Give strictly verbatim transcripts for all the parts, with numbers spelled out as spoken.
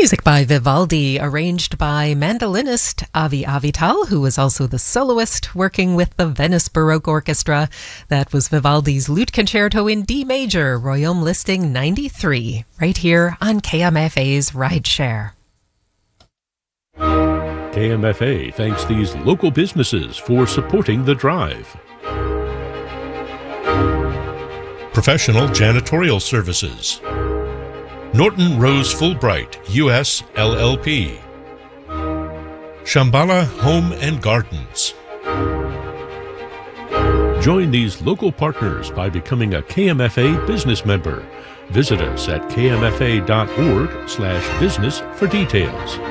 Music by Vivaldi, arranged by mandolinist Avi Avital, who was also the soloist working with the Venice Baroque Orchestra. That was Vivaldi's Lute Concerto in D major, Royaume listing ninety-three, right here on K M F A's Rideshare. K M F A thanks these local businesses for supporting the drive. Professional janitorial services. Norton Rose Fulbright, U S L L P. Shambhala Home and Gardens. Join these local partners by becoming a K M F A business member. Visit us at k m f a dot org slash business for details.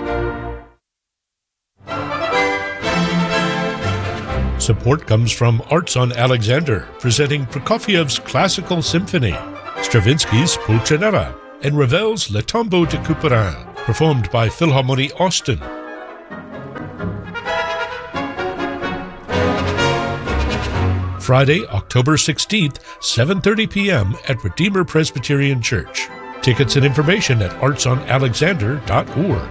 Support comes from Arts on Alexander, presenting Prokofiev's Classical Symphony, Stravinsky's Pulcinella, and Ravel's Le Tombeau de Couperin, performed by Philharmonie Austin. Friday, October sixteenth, seven thirty p.m. at Redeemer Presbyterian Church. Tickets and information at arts on alexander dot org.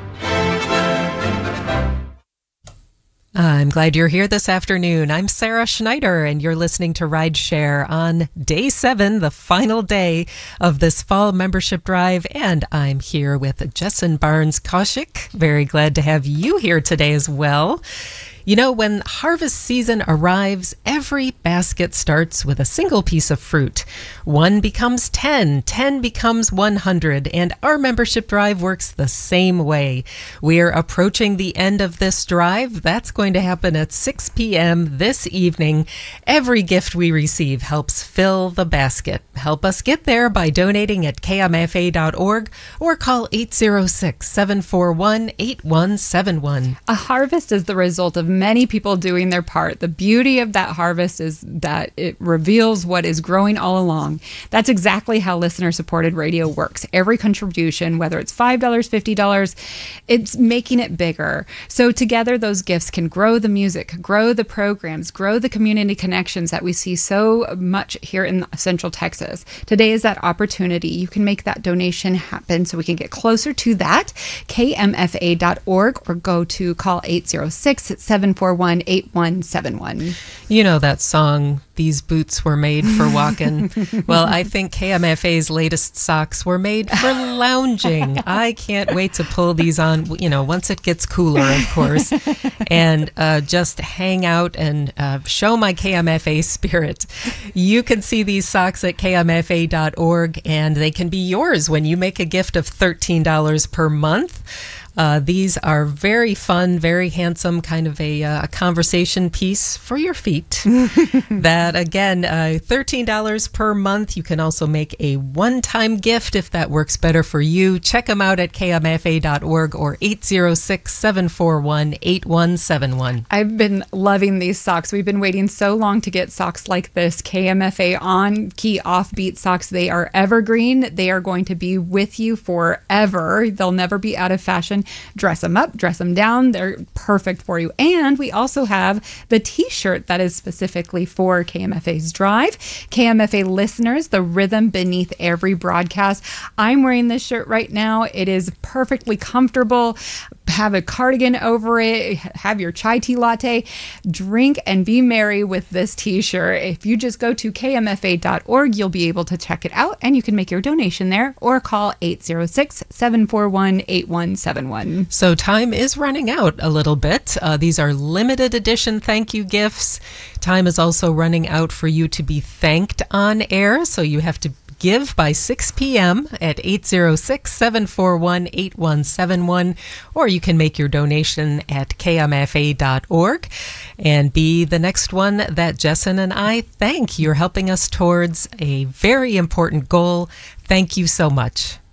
I'm glad you're here this afternoon. I'm Sarah Schneider, and you're listening to Rideshare on day seven, the final day of this fall membership drive. And I'm here with Jessen Barnes-Koshik. Very glad to have you here today as well. You know, when harvest season arrives, every basket starts with a single piece of fruit. One becomes ten, ten becomes one hundred, and our membership drive works the same way. We're approaching the end of this drive. That's going to happen at six p.m. this evening. Every gift we receive helps fill the basket. Help us get there by donating at k m f a dot org or call eight zero six, seven four one, eight one seven one. A harvest is the result of many people doing their part. The beauty of that harvest is that it reveals what is growing all along. That's exactly how listener-supported radio works. Every contribution, whether it's five dollars, fifty dollars, it's making it bigger. So together, those gifts can grow the music, grow the programs, grow the community connections that we see so much here in Central Texas. Today is that opportunity. You can make that donation happen so we can get closer to that. k m f a dot org or go to call eight zero six, seven four one, eight one seven one. You know that song, These Boots Were Made for Walking. Well, I think K M F A's latest socks were made for lounging. I can't wait to pull these on, you know, once it gets cooler, of course, and uh, just hang out and uh, show my K M F A spirit. You can see these socks at k m f a dot org, and they can be yours when you make a gift of thirteen dollars per month. Uh, these are very fun, very handsome, kind of a, uh, a conversation piece for your feet. That, again, uh, thirteen dollars per month. You can also make a one-time gift if that works better for you. Check them out at k m f a dot org or eight zero six, seven four one, eight one seven one. I've been loving these socks. We've been waiting so long to get socks like this. K M F A on-key offbeat socks. They are evergreen. They are going to be with you forever. They'll never be out of fashion. Dress them up, dress them down. They're perfect for you. And we also have the t-shirt that is specifically for K M F A's Drive. K M F A listeners, the rhythm beneath every broadcast. I'm wearing this shirt right now. It is perfectly comfortable. Have a cardigan over it. Have your chai tea latte. Drink and be merry with this t-shirt. If you just go to k m f a dot org, you'll be able to check it out and you can make your donation there or call eight zero six, seven four one, eight one seven one. So time is running out a little bit. Uh, these are limited edition thank you gifts. Time is also running out for you to be thanked on air. So you have to give by six p.m. at eight zero six, seven four one, eight one seven one, or you can make your donation at k m f a dot org and be the next one that Jessen and I thank. You're helping us towards a very important goal. Thank you so much.